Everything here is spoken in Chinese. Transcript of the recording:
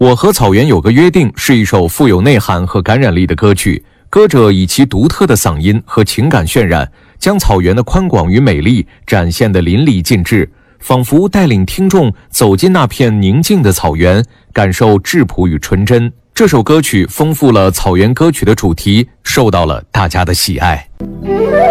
我和草原有个约定是一首富有内涵和感染力的歌曲，歌者以其独特的嗓音和情感渲染，将草原的宽广与美丽展现得淋漓尽致，仿佛带领听众走进那片宁静的草原，感受质朴与纯真。这首歌曲丰富了草原歌曲的主题，受到了大家的喜爱。